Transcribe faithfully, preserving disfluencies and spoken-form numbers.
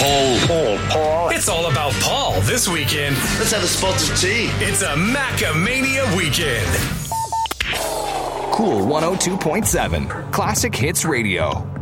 Paul. Paul. Paul. It's all about Paul this weekend. Let's have a spot of tea. It's a Macamania weekend. Cool one oh two point seven. Classic Hits Radio.